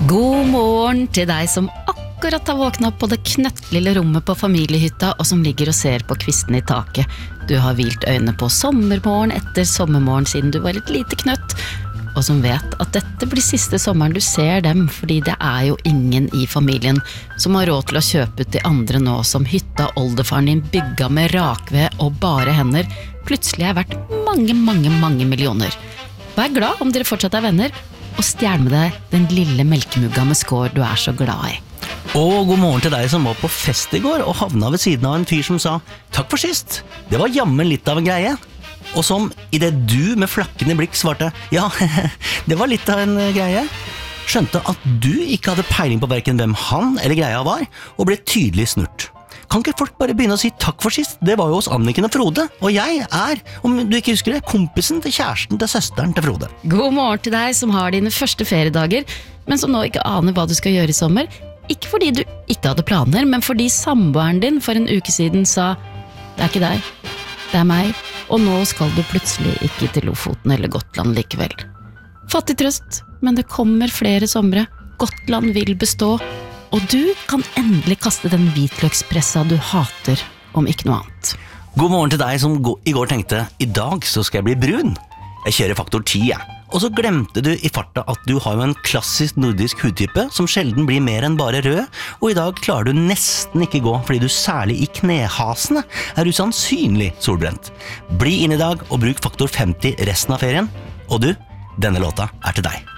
God morgen til deg som akkurat har våknet opp på det knøttlille rommet på familiehytta og som ligger og ser på kvisten i taket. Du har hvilt øynene på sommermorgen etter sommermorgen siden du var et lite knøtt, og som vet at dette blir siste sommeren du ser dem, fordi det er jo ingen i familien som har råd til å kjøpe ut de andre nå som hytta oldefaren din bygga med rakved og bare hender, plutselig er verdt mange millioner. Vær glad om dere fortsatt er venner, og stjern med deg den lille melkemugga med skår du er så glad i. Og god morgen til deg som var på fest i går og havna ved siden av en fyr som sa «Takk for sist, det var jammen litt av en greie». Og som i det du med flakkende blikk svarte «Ja, det var litt av en greie», skjønte at du ikke hadde peiling på hverken hvem han eller greia var, og ble tydelig snurt. Kan ikke folk bare begynne å si takk for sist? Det var jo hos Anniken og Frode, og jeg er, om du ikke husker det, kompisen til kjæresten til søsteren til Frode. God morgen til deg som har dine første feriedager, men som nå ikke aner hva du skal gjøre i sommer. Ikke fordi du ikke hadde planer, men fordi samboeren din for en uke siden sa «Det er ikke deg, det er meg, og nå skal du plutselig ikke til Lofoten eller Gotland likevel». Fattig trøst, men det kommer flere somre. Gotland vil bestå, og du kan endelig kaste den hvitløkspressa du hater, om ikke noe annet. God morgen til deg som i går tenkte «I dag så skal jeg bli brun». Jeg kjører faktor 10, jeg. Og så glemte du i farta at du har jo en klassisk nordisk hudtype som sjelden blir mer enn bare rød, og i dag klarer du nesten ikke gå fordi du særlig i knehasene er usannsynlig solbrent. Bli inn i dag og bruk faktor 50 resten av ferien. Og du, denne låta er til deg.